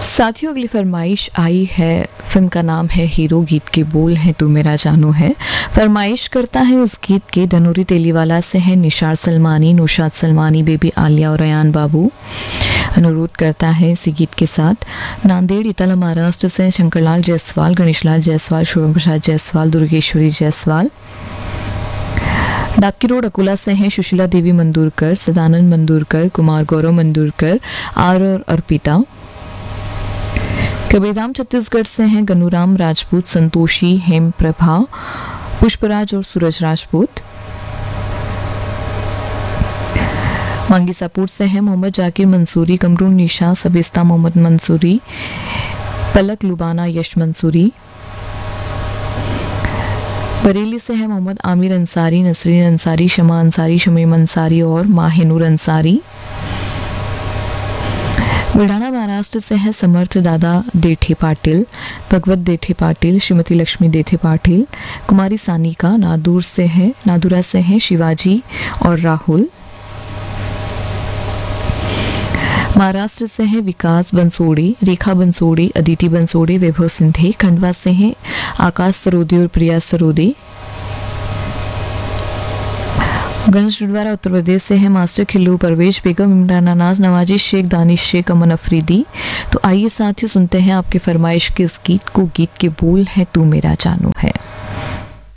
साथियों, अगली फरमाइश आई है। फिल्म का नाम है हीरो, गीत के बोल हैं तू मेरा जानू है। फरमाइश करता है इस गीत के धनूरी तेलीवाला से है निशार सलमानी, नौशाद सलमानी, बेबी आलिया और अयान बाबू। अनुरोध करता है इसी गीत के साथ नांदेड़ इताला महाराष्ट्र से शंकरलाल जायसवाल, गणेशलाल जायसवाल, शुभम प्रसाद जायसवाल, दुर्गेश्वरी जायसवाल। डाबकी रोड अकोला से हैं सुशीला देवी मंदूरकर, सदानंद मंदूरकर, कुमार गौरव मंदूरकर, आर और अर्पिता। कबीरधाम छत्तीसगढ़ से हैं गनुराम राजपूत, संतोषी, हेम प्रभा, पुष्पराज और सूरज राजपूत। मांगीसापुर से हैं मोहम्मद जाकिर मंसूरी, कमरून निशा, सबिस्ता मोहम्मद मंसूरी, पलक लुबाना, यश मंसूरी। बरेली से है मोहम्मद आमिर अंसारी, नसरीन अंसारी, शमा अंसारी, शमीम अंसारी और माहिनूर अंसारी। बुल्ढाना महाराष्ट्र से है समर्थ दादा देठे पाटिल, भगवत देठे पाटिल, श्रीमती लक्ष्मी देठे पाटिल, कुमारी सानिका। नादुरा से है शिवाजी और राहुल। महाराष्ट्र से है विकास बंसोड़े, रेखा बंसोड़े, अदिति बंसोड़े, वैभव सिंधे। खंडवा से है आकाश सरोदे और प्रिया सरोदे। गंज जुडवारा उत्तर प्रदेश से है मास्टर खिल्लू, परवेश बेगम, इमरान अनाज, नवाजी शेख, दानिश शेख, अमन अफरीदी। तो आइए साथियों सुनते हैं आपके फरमाइश के इस गीत को। गीत के बोल हैं तू मेरा जानू है।